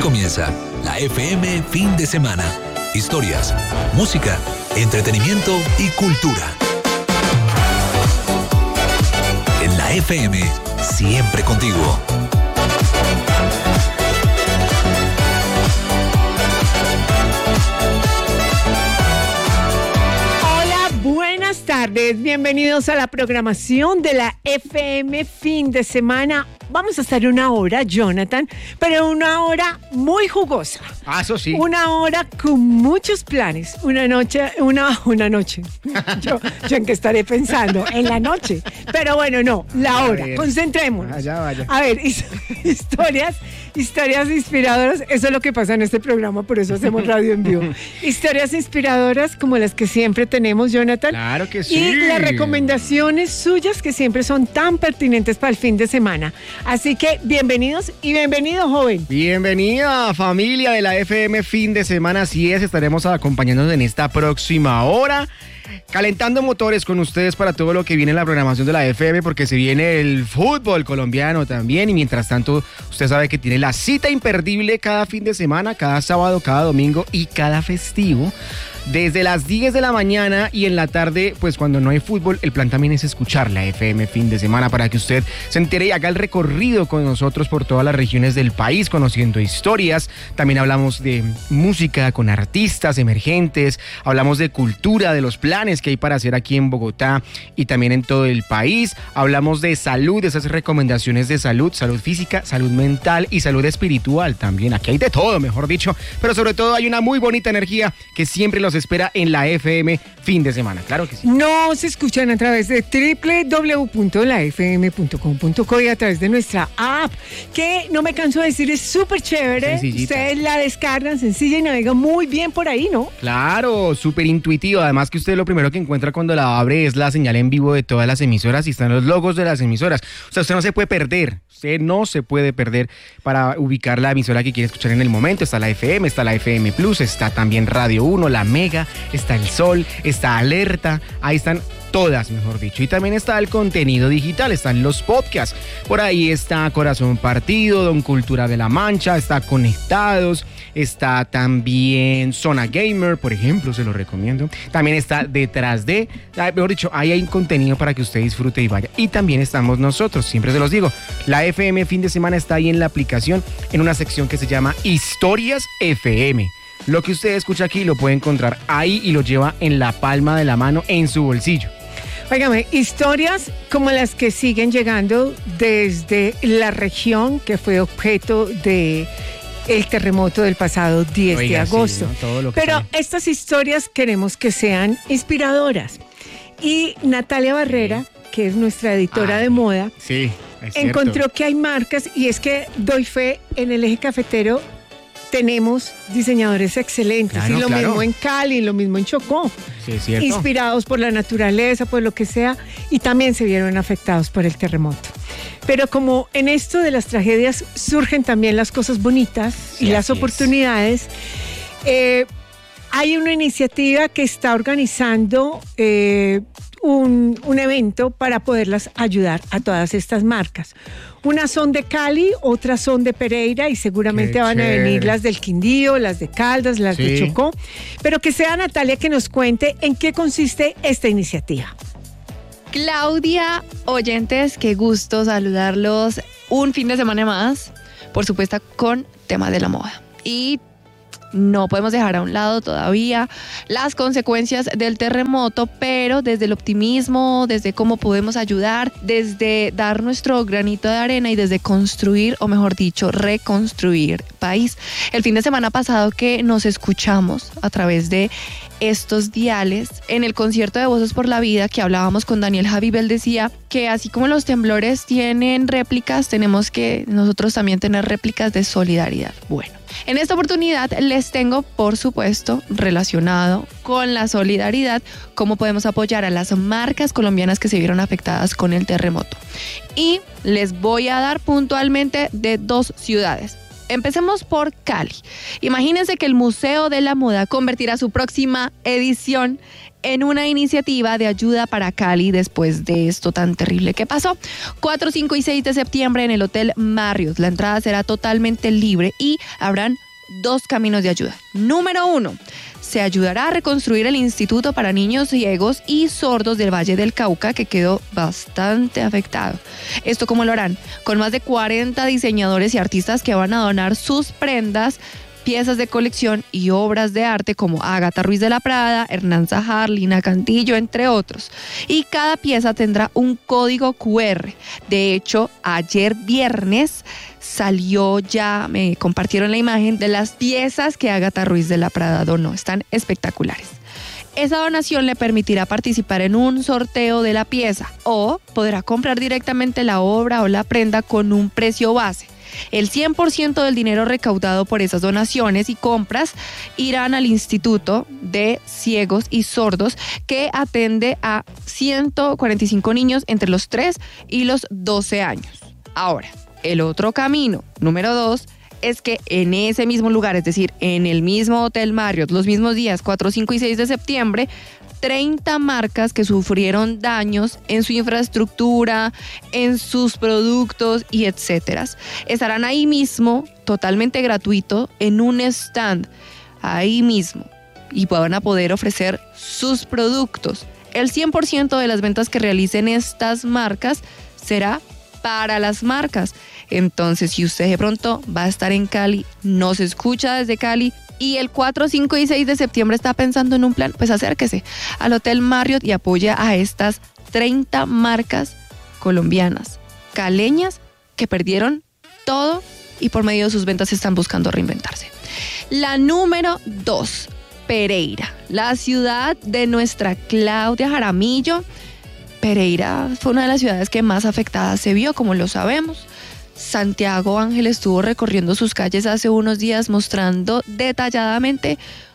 comienza la FM Fin de Semana. Historias, música, entretenimiento y cultura. En la FM, siempre contigo. Buenas tardes, bienvenidos a la programación de la FM Fin de Semana. Vamos a estar una hora, Jonathan, pero una hora muy jugosa. Eso sí. Una hora con muchos planes. Una noche. Yo en qué estaré pensando, en la noche. Pero bueno, no, la hora. Concentrémonos. Vaya. A ver, historias inspiradoras. Eso es lo que pasa en este programa, por eso hacemos radio en vivo. Historias inspiradoras como las que siempre tenemos, Jonathan. Claro que sí. Y las recomendaciones suyas que siempre son tan pertinentes para el fin de semana. Así que bienvenidos y bienvenido, joven. Bienvenida, familia de la FM Fin de Semana. Así es, estaremos acompañándonos en esta próxima hora, calentando motores con ustedes para todo lo que viene en la programación de la FM, porque se viene el fútbol colombiano también. Y mientras tanto, usted sabe que tiene la cita imperdible cada fin de semana, cada sábado, cada domingo y cada festivo. Desde las 10 de la mañana y en la tarde, pues cuando no hay fútbol, el plan también es escuchar la FM Fin de Semana para que usted se entere y haga el recorrido con nosotros por todas las regiones del país, conociendo historias. También hablamos de música con artistas emergentes, hablamos de cultura, de los planes que hay para hacer aquí en Bogotá y también en todo el país. Hablamos de salud, de esas recomendaciones de salud, salud física, salud mental y salud espiritual también. Aquí hay de todo, mejor dicho, pero sobre todo hay una muy bonita energía que siempre los espera en la FM Fin de Semana, claro que sí. Nos escuchan a través de www.lafm.com.co y a través de nuestra app, que no me canso de decir, es súper chévere. Sencillita. Ustedes la descargan, sencilla y navega muy bien por ahí, ¿no? Claro, súper intuitivo. Además que usted lo primero que encuentra cuando la abre es la señal en vivo de todas las emisoras y están los logos de las emisoras. O sea, usted no se puede perder. Usted no se puede perder para ubicar la emisora que quiere escuchar en el momento. Está la FM, está la FM Plus, está también Radio 1, la Mega, está El Sol, está Alerta. Ahí están todas, mejor dicho. Y también está el contenido digital, están los podcasts. Por ahí está Corazón Partido, Don Cultura de la Mancha, está Conectados, está también Zona Gamer, por ejemplo, se lo recomiendo. También está Detrás de, mejor dicho, ahí hay un contenido para que usted disfrute y vaya. Y también estamos nosotros, siempre se los digo, la FM Fin de Semana está ahí en la aplicación, en una sección que se llama Historias FM. Lo que usted escucha aquí lo puede encontrar ahí y lo lleva en la palma de la mano, en su bolsillo. Óigame, historias como las que siguen llegando desde la región que fue objeto de el terremoto del pasado 10 de agosto. Sí, ¿no? Todo lo que Pero sale. estas historias queremos que sean inspiradoras. Y Natalia Barrera, que es nuestra editora de moda, Sí, es encontró cierto. que hay marcas, y es que doy fe, en el eje cafetero tenemos diseñadores excelentes. Claro, y lo claro. mismo en Cali, lo mismo en Chocó. Sí, es cierto. Inspirados por la naturaleza, por lo que sea, y también se vieron afectados por el terremoto. Pero como en esto de las tragedias surgen también las cosas bonitas y las así es. oportunidades, hay una iniciativa que está organizando un evento para poderlas ayudar a todas estas marcas. Unas son de Cali, otras son de Pereira y seguramente Qué van a venir chévere. las del Quindío, las de Caldas, las de Sí. Chocó. Pero que sea Natalia que nos cuente en qué consiste esta iniciativa. Claudia, oyentes, qué gusto saludarlos un fin de semana más, por supuesto con tema de la moda. Y no podemos dejar a un lado todavía las consecuencias del terremoto, pero desde el optimismo, desde cómo podemos ayudar, desde dar nuestro granito de arena y desde construir, o mejor dicho, reconstruir país. El fin de semana pasado que nos escuchamos a través de estos diales, en el concierto de Voces por la Vida que hablábamos con Daniel Javiv, él decía que así como los temblores tienen réplicas, tenemos que nosotros también tener réplicas de solidaridad. Bueno, en esta oportunidad les tengo, por supuesto, relacionado con la solidaridad, cómo podemos apoyar a las marcas colombianas que se vieron afectadas con el terremoto. Y les voy a dar puntualmente de 2 ciudades. Empecemos por Cali. Imagínense que el Museo de la Moda convertirá su próxima edición en una iniciativa de ayuda para Cali después de esto tan terrible que pasó. 4, 5 y 6 de septiembre en el Hotel Marriott. La entrada será totalmente libre y habrán 2 caminos de ayuda. Número 1. Se ayudará a reconstruir el Instituto para Niños Ciegos y Sordos del Valle del Cauca, que quedó bastante afectado. ¿Esto cómo lo harán? Con más de 40 diseñadores y artistas que van a donar sus prendas, piezas de colección y obras de arte como Ágata Ruiz de la Prada, Hernán Zahar, Lina Cantillo, entre otros. Y cada pieza tendrá un código QR. De hecho, ayer viernes salió ya, me compartieron la imagen de las piezas que Ágata Ruiz de la Prada donó. Están espectaculares. Esa donación le permitirá participar en un sorteo de la pieza o podrá comprar directamente la obra o la prenda con un precio base. El 100% del dinero recaudado por esas donaciones y compras irán al Instituto de Ciegos y Sordos, que atende a 145 niños entre los 3 y los 12 años. Ahora, el otro camino, número 2, es que en ese mismo lugar, es decir, en el mismo Hotel Marriott, los mismos días 4, 5 y 6 de septiembre, 30 marcas que sufrieron daños en su infraestructura, en sus productos y etcétera, estarán ahí mismo, totalmente gratuito, en un stand, ahí mismo, y van a poder ofrecer sus productos. El 100% de las ventas que realicen estas marcas será para las marcas. Entonces, si usted de pronto va a estar en Cali, nos escucha desde Cali, y el 4, 5 y 6 de septiembre está pensando en un plan, pues acérquese al Hotel Marriott y apoya a estas 30 marcas colombianas, caleñas, que perdieron todo y por medio de sus ventas están buscando reinventarse. La número 2, Pereira, la ciudad de nuestra Claudia Jaramillo. Pereira fue una de las ciudades que más afectada se vio, como lo sabemos. Santiago Ángel estuvo recorriendo sus calles hace unos días mostrando detalladamente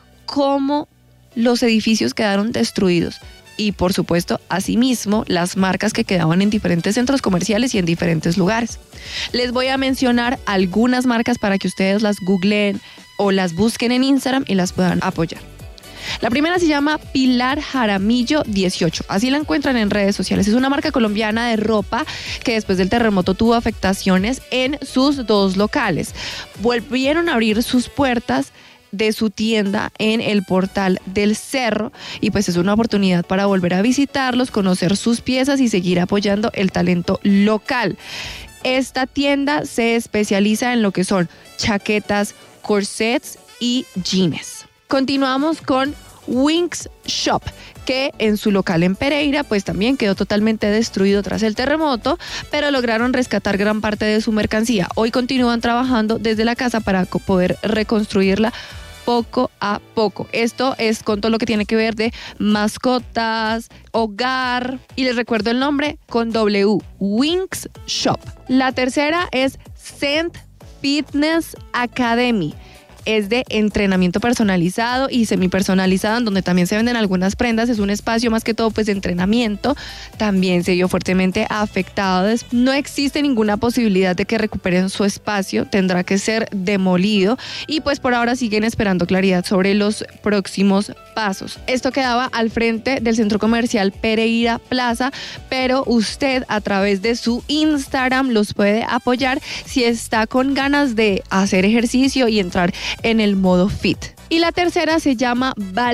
cómo los edificios quedaron destruidos y, por supuesto, asimismo, las marcas que quedaban en diferentes centros comerciales y en diferentes lugares. Les voy a mencionar algunas marcas para que ustedes las googleen o las busquen en Instagram y las puedan apoyar. La primera se llama Pilar Jaramillo 18, así la encuentran en redes sociales. Es una marca colombiana de ropa que después del terremoto tuvo afectaciones en sus 2 locales. Volvieron a abrir sus puertas de su tienda en el Portal del Cerro y pues es una oportunidad para volver a visitarlos, conocer sus piezas y seguir apoyando el talento local. Esta tienda se especializa en lo que son chaquetas, corsets y jeans. Continuamos con Wings Shop, que en su local en Pereira pues también quedó totalmente destruido tras el terremoto, pero lograron rescatar gran parte de su mercancía. Hoy continúan trabajando desde la casa para poder reconstruirla poco a poco. Esto es con todo lo que tiene que ver de mascotas, hogar, y les recuerdo el nombre con W, Wings Shop. La tercera es Cent Fitness Academy. Es de entrenamiento personalizado y semipersonalizado, en donde también se venden algunas prendas. Es un espacio más que todo pues de entrenamiento. También se vio fuertemente afectado. No existe ninguna posibilidad de que recuperen su espacio. Tendrá que ser demolido. Y pues por ahora siguen esperando claridad sobre los próximos pasos. Esto quedaba al frente del centro comercial Pereira Plaza, pero usted a través de su Instagram los puede apoyar si está con ganas de hacer ejercicio y entrar en el modo fit. Y la tercera se llama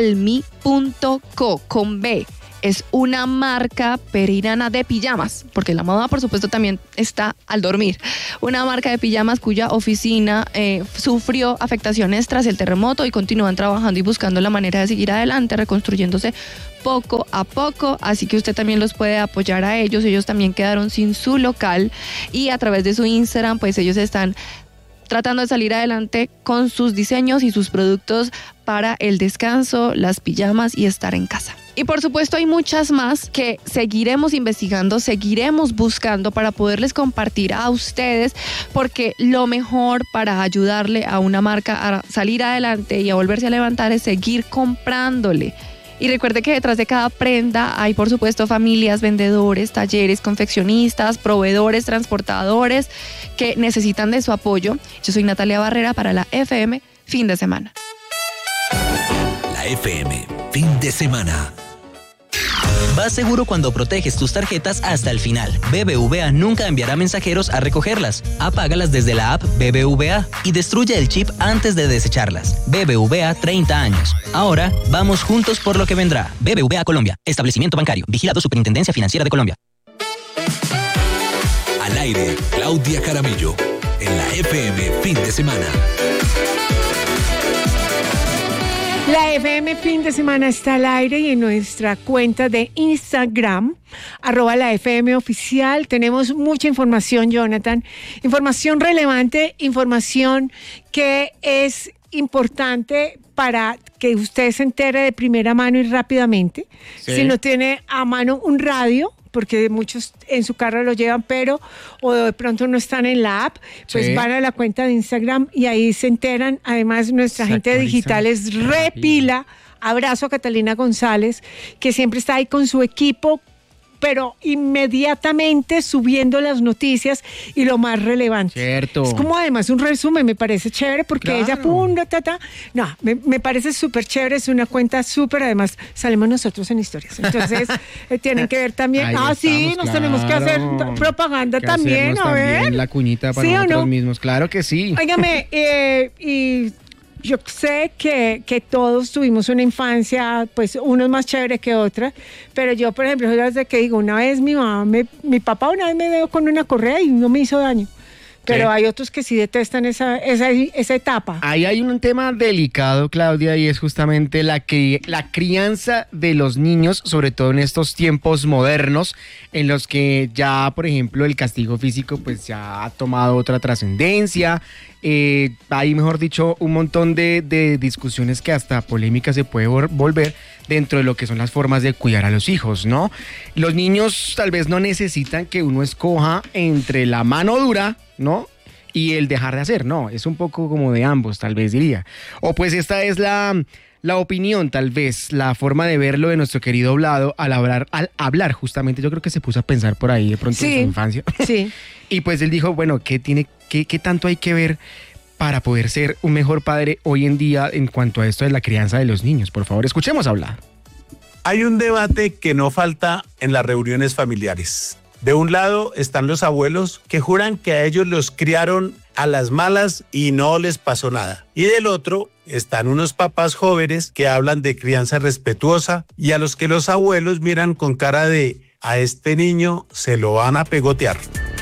Balmi.co con B. Es una marca pereirana de pijamas, porque la moda por supuesto también está al dormir. Una marca de pijamas cuya oficina sufrió afectaciones tras el terremoto y continúan trabajando y buscando la manera de seguir adelante, reconstruyéndose poco a poco, así que usted también los puede apoyar a ellos. Ellos también quedaron sin su local y a través de su Instagram pues ellos están tratando de salir adelante con sus diseños y sus productos para el descanso, las pijamas y estar en casa. Y por supuesto hay muchas más que seguiremos investigando, seguiremos buscando para poderles compartir a ustedes, porque lo mejor para ayudarle a una marca a salir adelante y a volverse a levantar es seguir comprándole Y recuerde que detrás de cada prenda hay, por supuesto, familias, vendedores, talleres, confeccionistas, proveedores, transportadores que necesitan de su apoyo. Yo soy Natalia Barrera para la FM Fin de Semana. La FM Fin de Semana. Vas seguro cuando proteges tus tarjetas hasta el final. BBVA nunca enviará mensajeros a recogerlas. Apágalas desde la app BBVA y destruye el chip antes de desecharlas. BBVA 30 años. Ahora vamos juntos por lo que vendrá. BBVA Colombia. Establecimiento bancario. Vigilado Superintendencia Financiera de Colombia. Al aire, Claudia Jaramillo. En la FM Fin de Semana. La FM Fin de Semana está al aire y en nuestra cuenta de Instagram, @la FM Oficial, tenemos mucha información, Jonathan. Información relevante, información que es importante para que usted se entere de primera mano y rápidamente. Sí. Si no tiene a mano un radio, porque muchos en su carro lo llevan, pero o de pronto no están en la app, pues sí, van a la cuenta de Instagram y ahí se enteran. Además, nuestra gente digital es repila. Abrazo a Catalina González, que siempre está ahí con su equipo, pero inmediatamente subiendo las noticias y lo más relevante. Cierto. Es como además un resumen, me parece chévere, porque claro, ella punta, no, me parece súper chévere, es una cuenta súper, además salimos nosotros en historias, entonces tienen que ver también, sí, nos tenemos que hacer propaganda que también, a ver. También la cuñita para nosotros mismos, claro que sí. Óigame, y yo sé que todos tuvimos una infancia, pues unos más chévere que otras, pero yo, por ejemplo, desde que digo, una vez mi papá una vez me dio con una correa y no me hizo daño. Pero hay otros que sí detestan esa etapa. Ahí hay un tema delicado, Claudia, y es justamente la crianza de los niños, sobre todo en estos tiempos modernos, en los que ya, por ejemplo, el castigo físico pues ya ha tomado otra trascendencia. Hay, mejor dicho, un montón de discusiones que hasta polémica se puede volver dentro de lo que son las formas de cuidar a los hijos, ¿no? Los niños tal vez no necesitan que uno escoja entre la mano dura, ¿no?, y el dejar de hacer, no, es un poco como de ambos, tal vez diría. O pues esta es la opinión, tal vez, la forma de verlo de nuestro querido Vlado al hablar justamente, yo creo que se puso a pensar por ahí de pronto en su infancia. Sí. Y pues él dijo, bueno, ¿qué tanto hay que ver para poder ser un mejor padre hoy en día en cuanto a esto de la crianza de los niños? Por favor, escuchemos a Vlado. Hay un debate que no falta en las reuniones familiares. De un lado están los abuelos que juran que a ellos los criaron a las malas y no les pasó nada. Y del otro están unos papás jóvenes que hablan de crianza respetuosa y a los que los abuelos miran con cara de a este niño se lo van a pegotear.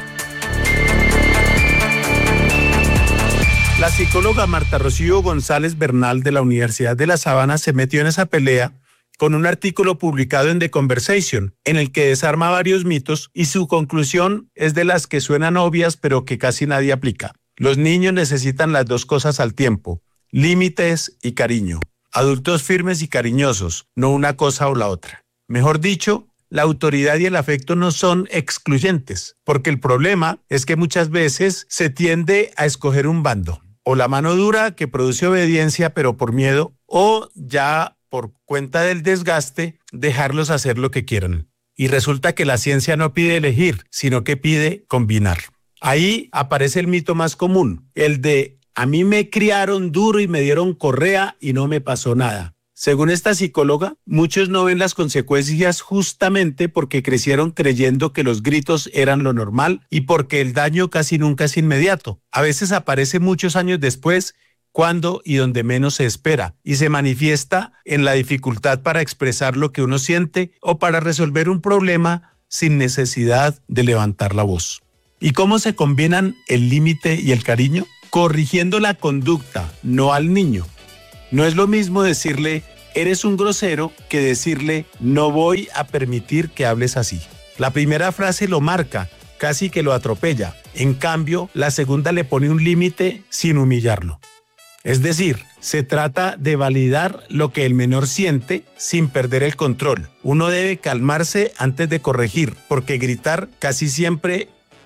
La psicóloga Marta Rocío González Bernal de la Universidad de La Sabana se metió en esa pelea con un artículo publicado en The Conversation, en el que desarma varios mitos y su conclusión es de las que suenan obvias pero que casi nadie aplica. Los niños necesitan las dos cosas al tiempo, límites y cariño. Adultos firmes y cariñosos, no una cosa o la otra. Mejor dicho, la autoridad y el afecto no son excluyentes, porque el problema es que muchas veces se tiende a escoger un bando, o la mano dura que produce obediencia pero por miedo, o ya por cuenta del desgaste, dejarlos hacer lo que quieran. Y resulta que la ciencia no pide elegir, sino que pide combinar. Ahí aparece el mito más común, el de a mí me criaron duro y me dieron correa y no me pasó nada. Según esta psicóloga, muchos no ven las consecuencias justamente porque crecieron creyendo que los gritos eran lo normal y porque el daño casi nunca es inmediato. A veces aparece muchos años después, cuando y donde menos se espera, y se manifiesta en la dificultad para expresar lo que uno siente o para resolver un problema sin necesidad de levantar la voz. ¿Y cómo se combinan el límite y el cariño? Corrigiendo la conducta, no al niño. No es lo mismo decirle, eres un grosero, que decirle, no voy a permitir que hables así. La primera frase lo marca, casi que lo atropella. En cambio, la segunda le pone un límite sin humillarlo. Es decir, se trata de validar lo que el menor siente sin perder el control. Uno debe calmarse antes de corregir, porque gritar casi siempre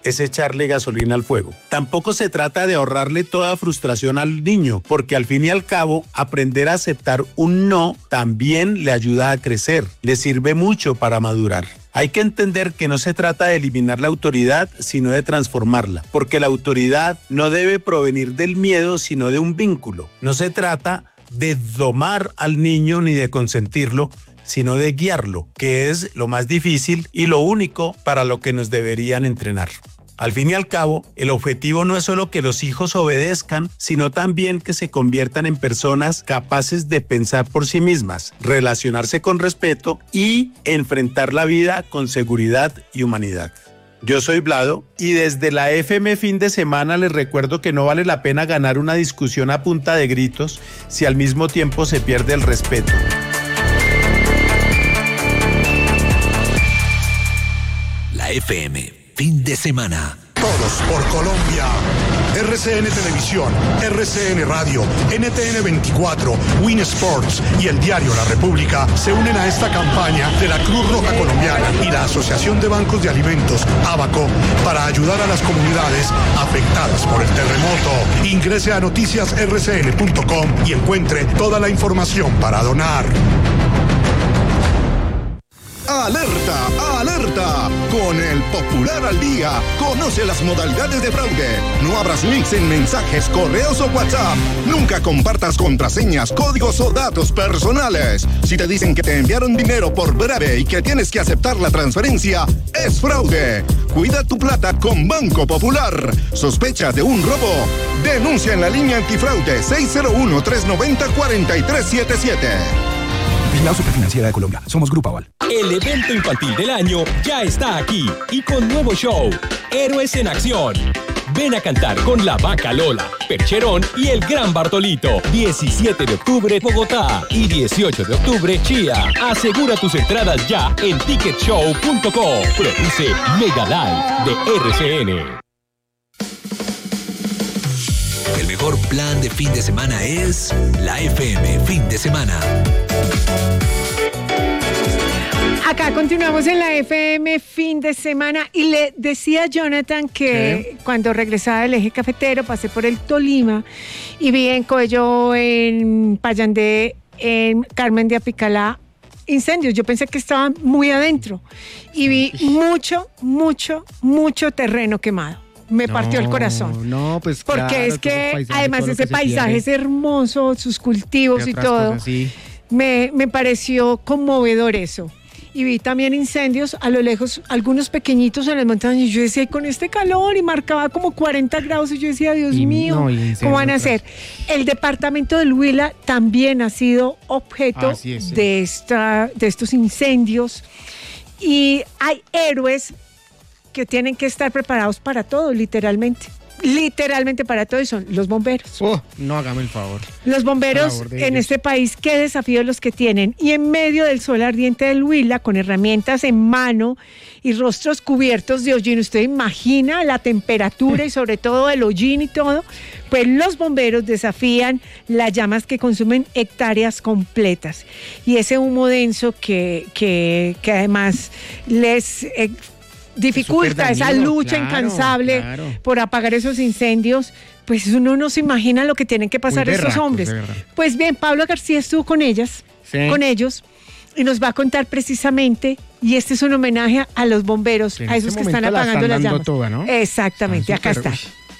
es echarle gasolina al fuego. Tampoco se trata de ahorrarle toda frustración al niño, porque al fin y al cabo, aprender a aceptar un no también le ayuda a crecer, le sirve mucho para madurar. Hay que entender que no se trata de eliminar la autoridad, sino de transformarla, porque la autoridad no debe provenir del miedo, sino de un vínculo. No se trata de domar al niño ni de consentirlo, sino de guiarlo, que es lo más difícil y lo único para lo que nos deberían entrenar. Al fin y al cabo, el objetivo no es solo que los hijos obedezcan, sino también que se conviertan en personas capaces de pensar por sí mismas, relacionarse con respeto y enfrentar la vida con seguridad y humanidad. Yo soy Vlado y desde la FM Fin de Semana les recuerdo que no vale la pena ganar una discusión a punta de gritos si al mismo tiempo se pierde el respeto. La FM Fin de Semana. Todos por Colombia. RCN Televisión, RCN Radio, NTN 24, Win Sports y el diario La República se unen a esta campaña de la Cruz Roja Colombiana y la Asociación de Bancos de Alimentos, ABACO, para ayudar a las comunidades afectadas por el terremoto. Ingrese a noticiasrcn.com y encuentre toda la información para donar. ¡Alerta! ¡Alerta! Con el Popular al Día, conoce las modalidades de fraude. No abras links en mensajes, correos o WhatsApp. Nunca compartas contraseñas, códigos o datos personales. Si te dicen que te enviaron dinero por breve y que tienes que aceptar la transferencia, es fraude. Cuida tu plata con Banco Popular. ¿Sospechas de un robo? Denuncia en la línea antifraude 601-390-4377. Vigilado Superfinanciera de Colombia. Somos Grupo Aval. El evento infantil del año ya está aquí y con nuevo show, Héroes en Acción. Ven a cantar con la Vaca Lola, Percherón y el Gran Bartolito. 17 de octubre, Bogotá y 18 de octubre, Chía. Asegura tus entradas ya en ticketshow.com. Produce Mega Live de RCN. El mejor plan de fin de semana es la FM Fin de Semana. Acá continuamos en la FM Fin de Semana y le decía a Jonathan que cuando regresaba del eje cafetero pasé por el Tolima y vi en Coello, en Payandé, en Carmen de Apicalá incendios. Yo pensé que estaban muy adentro y vi mucho terreno quemado. Me partió el corazón. No, pues porque claro, es que además ese paisaje es hermoso, sus cultivos y todo. Cosas, sí. Me pareció conmovedor eso. Y vi también incendios a lo lejos, algunos pequeñitos en las montañas. Y yo decía, con este calor, y marcaba como 40 grados. Y yo decía, Dios mío, ¿cómo van a hacer? El departamento del Huila también ha sido objeto de estos incendios. Y hay héroes que tienen que estar preparados para todo, literalmente para todo, y son los bomberos. No, hágame el favor. Los bomberos en este país, qué desafíos los que tienen, y en medio del sol ardiente del Huila, con herramientas en mano y rostros cubiertos de hollín, usted imagina la temperatura y sobre todo el hollín y todo, pues los bomberos desafían las llamas que consumen hectáreas completas, y ese humo denso que además les dificulta esa lucha incansable por apagar esos incendios, pues uno no se imagina lo que tienen que pasar estos hombres. Pues bien, Pablo García estuvo con ellos, y nos va a contar precisamente, y este es un homenaje a los bomberos, a esos que están apagando las llamas. Toda, ¿no? Exactamente, acá está.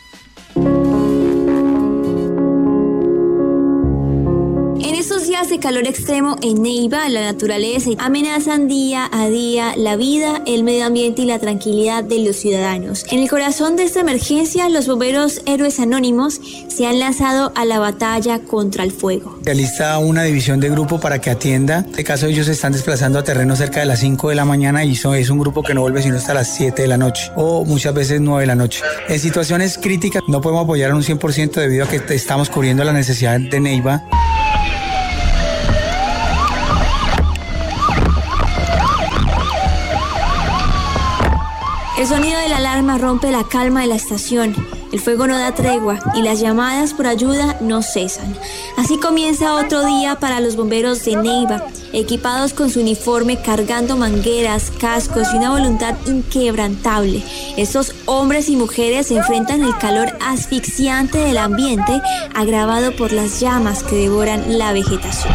En estos días de calor extremo en Neiva, la naturaleza amenazan día a día la vida, el medio ambiente y la tranquilidad de los ciudadanos. En el corazón de esta emergencia, los bomberos Héroes Anónimos se han lanzado a la batalla contra el fuego. Se alista una división de grupo para que atienda. En este caso, ellos se están desplazando a terreno cerca de las 5 de la mañana y es un grupo que no vuelve sino hasta las 7 de la noche o muchas veces 9 de la noche. En situaciones críticas no podemos apoyar a un 100% debido a que estamos cubriendo la necesidad de Neiva. El sonido de la alarma rompe la calma de la estación. El fuego no da tregua y las llamadas por ayuda no cesan. Así comienza otro día para los bomberos de Neiva, equipados con su uniforme, cargando mangueras, cascos y una voluntad inquebrantable. Estos hombres y mujeres se enfrentan el calor asfixiante del ambiente, agravado por las llamas que devoran la vegetación.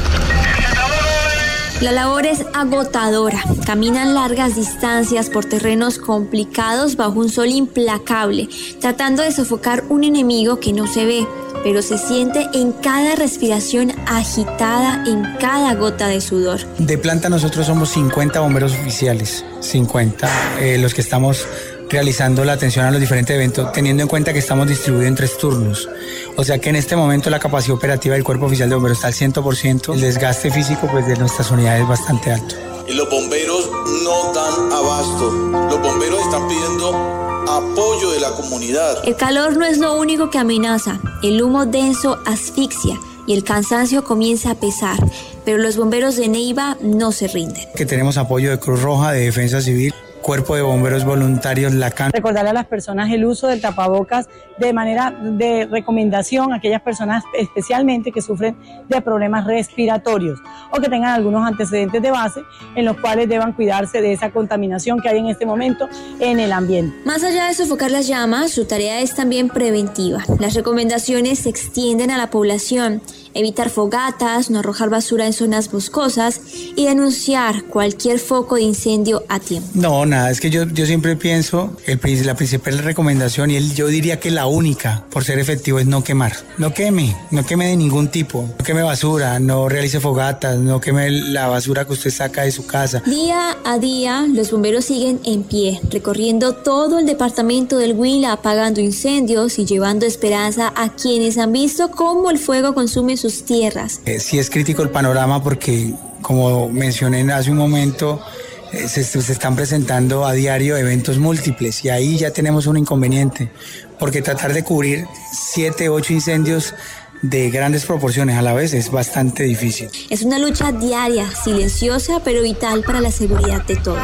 La labor es agotadora. Caminan largas distancias por terrenos complicados bajo un sol implacable, tratando de sofocar un enemigo que no se ve, pero se siente en cada respiración agitada, en cada gota de sudor. De planta nosotros somos 50 bomberos oficiales, 50 los que estamos realizando la atención a los diferentes eventos, teniendo en cuenta que estamos distribuidos en 3 turnos. O sea que en este momento la capacidad operativa del Cuerpo Oficial de Bomberos está al 100%. El desgaste físico pues, de nuestras unidades es bastante alto. Y los bomberos no dan abasto. Los bomberos están pidiendo apoyo de la comunidad. El calor no es lo único que amenaza. El humo denso asfixia y el cansancio comienza a pesar. Pero los bomberos de Neiva no se rinden. Que tenemos apoyo de Cruz Roja, de Defensa Civil, Cuerpo de Bomberos Voluntarios, LACAN. Recordarle a las personas el uso del tapabocas de manera de recomendación a aquellas personas especialmente que sufren de problemas respiratorios o que tengan algunos antecedentes de base en los cuales deban cuidarse de esa contaminación que hay en este momento en el ambiente. Más allá de sofocar las llamas, su tarea es también preventiva. Las recomendaciones se extienden a la población: evitar fogatas, no arrojar basura en zonas boscosas y denunciar cualquier foco de incendio a tiempo. No, nada, es que yo siempre pienso, la principal recomendación, y yo diría que la única, por ser efectivo, es no quemar. No queme de ningún tipo. No queme basura, no realice fogatas, no queme la basura que usted saca de su casa. Día a día, los bomberos siguen en pie, recorriendo todo el departamento del Huila, apagando incendios y llevando esperanza a quienes han visto cómo el fuego consume sus tierras. Sí es crítico el panorama porque, como mencioné hace un momento, se están presentando a diario eventos múltiples y ahí ya tenemos un inconveniente, porque tratar de cubrir 7, 8 incendios de grandes proporciones a la vez es bastante difícil. Es una lucha diaria, silenciosa pero vital para la seguridad de todos.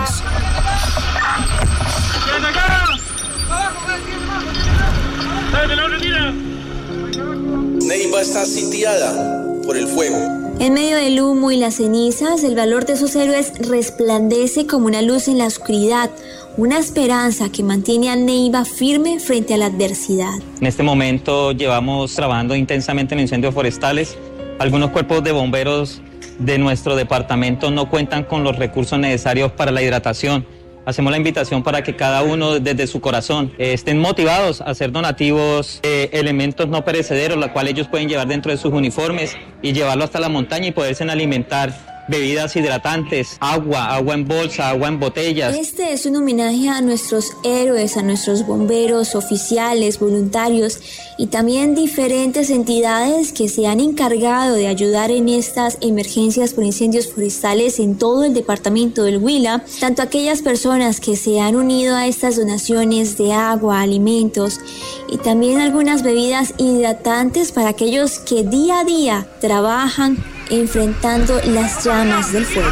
Neiva está sitiada por el fuego. En medio del humo y las cenizas, el valor de esos héroes resplandece como una luz en la oscuridad, una esperanza que mantiene a Neiva firme frente a la adversidad. En este momento llevamos trabajando intensamente en incendios forestales. Algunos cuerpos de bomberos de nuestro departamento no cuentan con los recursos necesarios para la hidratación. Hacemos la invitación para que cada uno desde su corazón estén motivados a hacer donativos de elementos no perecederos, los cuales ellos pueden llevar dentro de sus uniformes y llevarlo hasta la montaña y poderse alimentar. Bebidas hidratantes, agua en bolsa, agua en botellas. Este es un homenaje a nuestros héroes, a nuestros bomberos, oficiales, voluntarios y también diferentes entidades que se han encargado de ayudar en estas emergencias por incendios forestales en todo el departamento del Huila, tanto aquellas personas que se han unido a estas donaciones de agua, alimentos y también algunas bebidas hidratantes para aquellos que día a día trabajan enfrentando las llamas del fuego.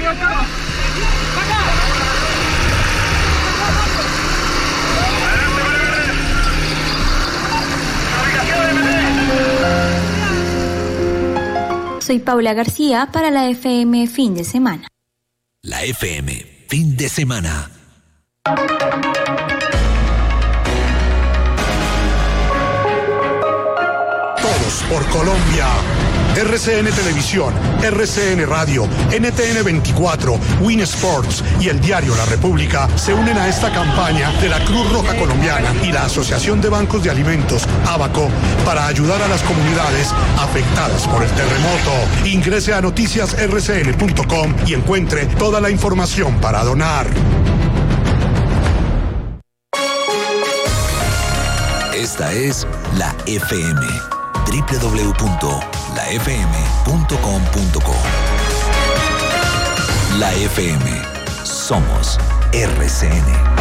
Soy Paula García para la FM Fin de Semana. La FM Fin de Semana. Todos por Colombia. RCN Televisión, RCN Radio, NTN 24, Win Sports y el diario La República se unen a esta campaña de la Cruz Roja Colombiana y la Asociación de Bancos de Alimentos, ABACO, para ayudar a las comunidades afectadas por el terremoto. Ingrese a noticiasrcn.com y encuentre toda la información para donar. Esta es la FM. www.lafm.com.co. La FM. Somos RCN.